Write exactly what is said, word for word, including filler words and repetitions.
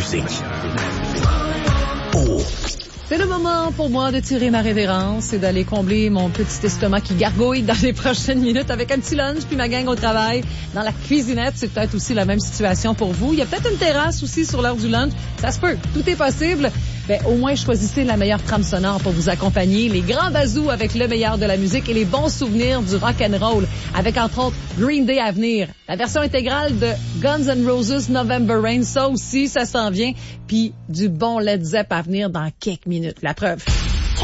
musique. Oh. C'est le moment pour moi de tirer ma révérence et d'aller combler mon petit estomac qui gargouille dans les prochaines minutes avec un petit lunch puis ma gang au travail dans la cuisinette. C'est peut-être aussi la même situation pour vous. Il y a peut-être une terrasse aussi sur l'heure du lunch. Ça se peut. Tout est possible. Ben, au moins, choisissez la meilleure trame sonore pour vous accompagner. Les grands bazous avec le meilleur de la musique et les bons souvenirs du rock and roll avec, entre autres, Green Day à venir. La version intégrale de Guns N' Roses November Rain, ça aussi, ça s'en vient. Puis du bon Led Zepp à venir dans quelques minutes. La preuve.